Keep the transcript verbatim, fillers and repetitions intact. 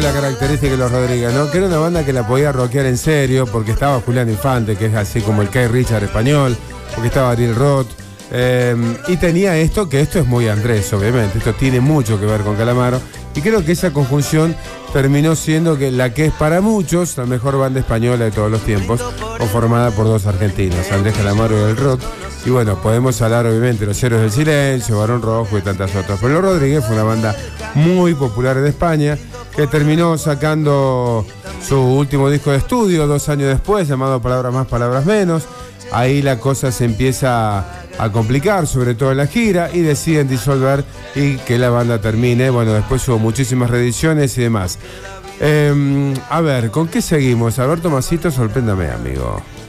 La característica de los Rodríguez, ¿no? Que era una banda que la podía rockear en serio, porque estaba Julián Infante, que es así como el Keith Richards español, porque estaba Ariel Roth, eh, y tenía esto, que esto es muy Andrés, obviamente, esto tiene mucho que ver con Calamaro, y creo que esa conjunción terminó siendo que la que es para muchos la mejor banda española de todos los tiempos, conformada por dos argentinos, Andrés Calamaro y Ariel Roth. Y bueno, podemos hablar obviamente de Los Héroes del Silencio, Barón Rojo y tantas otras. Pero Los Rodríguez fue una banda muy popular en España, que terminó sacando su último disco de estudio dos años después, llamado Palabras Más, Palabras Menos. Ahí la cosa se empieza a complicar, sobre todo en la gira, y deciden disolver y que la banda termine. Bueno, después hubo muchísimas reediciones y demás. Eh, a ver, ¿con qué seguimos? A ver, Tomasito, sorpréndame, amigo.